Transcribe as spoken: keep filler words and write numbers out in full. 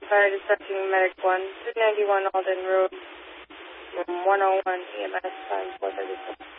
Fire dispatching medic one, two ninety-one Alden Road, one oh one E M S five four thirty-six.